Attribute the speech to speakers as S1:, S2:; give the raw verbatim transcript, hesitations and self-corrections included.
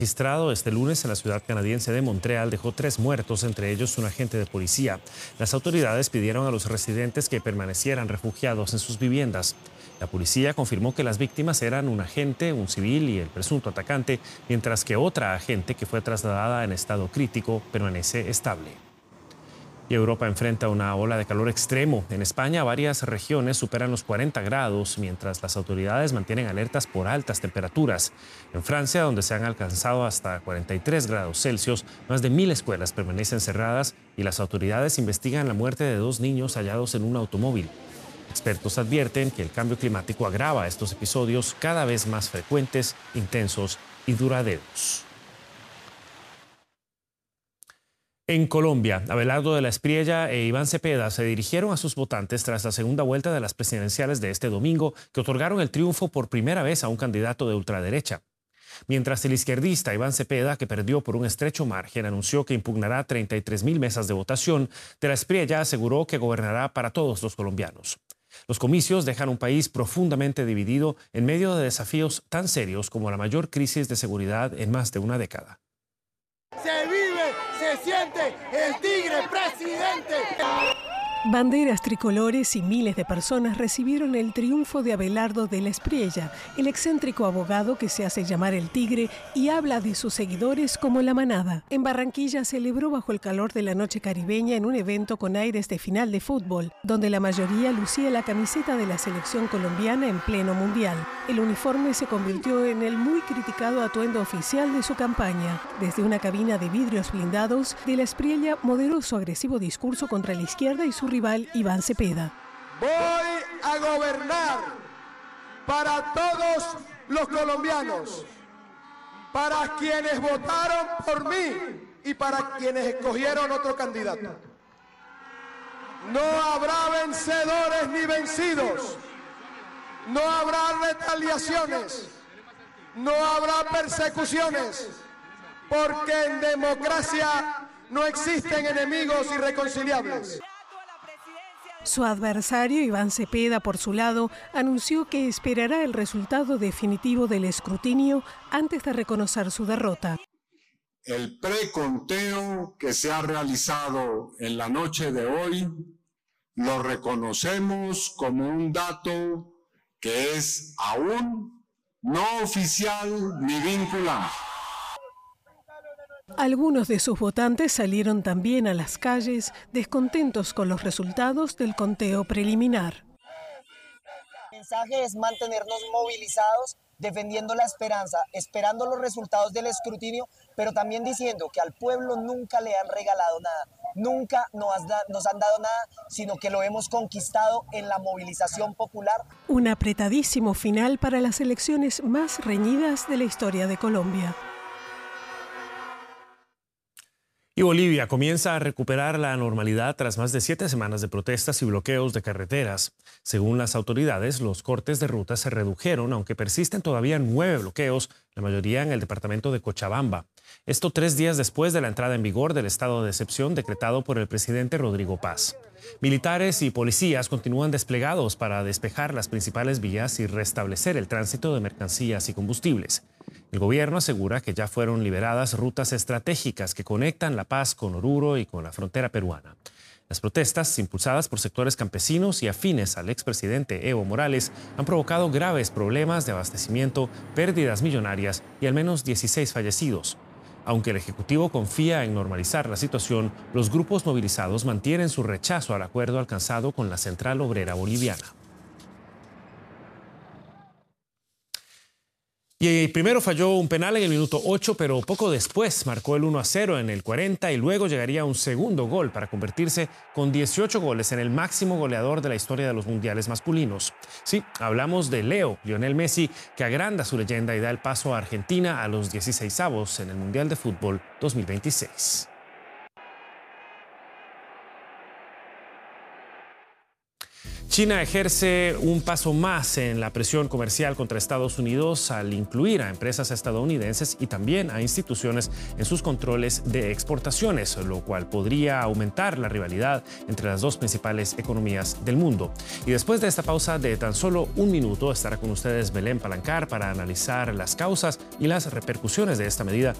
S1: Registrado este lunes en la ciudad canadiense de Montreal dejó tres muertos, entre ellos un agente de policía. Las autoridades pidieron a los residentes que permanecieran refugiados en sus viviendas. La policía confirmó que las víctimas eran un agente, un civil y el presunto atacante, mientras que otra agente que fue trasladada en estado crítico permanece estable. Y Europa enfrenta una ola de calor extremo. En España, varias regiones superan los cuarenta grados, mientras las autoridades mantienen alertas por altas temperaturas. En Francia, donde se han alcanzado hasta cuarenta y tres grados Celsius, más de mil escuelas permanecen cerradas y las autoridades investigan la muerte de dos niños hallados en un automóvil. Expertos advierten que el cambio climático agrava estos episodios cada vez más frecuentes, intensos y duraderos. En Colombia, Abelardo de la Espriella e Iván Cepeda se dirigieron a sus votantes tras la segunda vuelta de las presidenciales de este domingo, que otorgaron el triunfo por primera vez a un candidato de ultraderecha. Mientras el izquierdista Iván Cepeda, que perdió por un estrecho margen, anunció que impugnará treinta y tres mil mesas de votación, de la Espriella aseguró que gobernará para todos los colombianos. Los comicios dejan un país profundamente dividido en medio de desafíos tan serios como la mayor crisis de seguridad en más de una década.
S2: Se vive, se siente el tigre presidente.
S3: Banderas tricolores y miles de personas recibieron el triunfo de Abelardo de la Espriella, el excéntrico abogado que se hace llamar el Tigre y habla de sus seguidores como la manada. En Barranquilla celebró bajo el calor de la noche caribeña en un evento con aires de final de fútbol, donde la mayoría lucía la camiseta de la selección colombiana en pleno mundial. El uniforme se convirtió en el muy criticado atuendo oficial de su campaña. Desde una cabina de vidrios blindados, de la Espriella moderó su agresivo discurso contra la izquierda y su rival Iván Cepeda.
S2: Voy a gobernar para todos los colombianos, para quienes votaron por mí y para quienes escogieron otro candidato. No habrá vencedores ni vencidos, no habrá retaliaciones, no habrá persecuciones, porque en democracia no existen enemigos irreconciliables.
S3: Su adversario, Iván Cepeda, por su lado, anunció que esperará el resultado definitivo del escrutinio antes de reconocer su derrota.
S4: El preconteo que se ha realizado en la noche de hoy lo reconocemos como un dato que es aún no oficial ni vinculante.
S3: Algunos de sus votantes salieron también a las calles descontentos con los resultados del conteo preliminar.
S5: El mensaje es mantenernos movilizados, defendiendo la esperanza, esperando los resultados del escrutinio, pero también diciendo que al pueblo nunca le han regalado nada, nunca nos han dado nada, sino que lo hemos conquistado en la movilización popular.
S3: Un apretadísimo final para las elecciones más reñidas de la historia de Colombia.
S1: Y Bolivia comienza a recuperar la normalidad tras más de siete semanas de protestas y bloqueos de carreteras. Según las autoridades, los cortes de ruta se redujeron, aunque persisten todavía nueve bloqueos, la mayoría en el departamento de Cochabamba. Esto tres días después de la entrada en vigor del estado de excepción decretado por el presidente Rodrigo Paz. Militares y policías continúan desplegados para despejar las principales vías y restablecer el tránsito de mercancías y combustibles. El gobierno asegura que ya fueron liberadas rutas estratégicas que conectan La Paz con Oruro y con la frontera peruana. Las protestas, impulsadas por sectores campesinos y afines al expresidente Evo Morales, han provocado graves problemas de abastecimiento, pérdidas millonarias y al menos dieciséis fallecidos. Aunque el Ejecutivo confía en normalizar la situación, los grupos movilizados mantienen su rechazo al acuerdo alcanzado con la Central Obrera Boliviana. Y primero falló un penal en el minuto ocho, pero poco después marcó el uno a cero en el cuarenta y luego llegaría un segundo gol para convertirse con dieciocho goles en el máximo goleador de la historia de los mundiales masculinos. Sí, hablamos de Leo, Lionel Messi, que agranda su leyenda y da el paso a Argentina a los dieciseisavos en el Mundial de Fútbol dos mil veintiséis. China ejerce un paso más en la presión comercial contra Estados Unidos al incluir a empresas estadounidenses y también a instituciones en sus controles de exportaciones, lo cual podría aumentar la rivalidad entre las dos principales economías del mundo. Y después de esta pausa de tan solo un minuto, estará con ustedes Belén Palancar para analizar las causas y las repercusiones de esta medida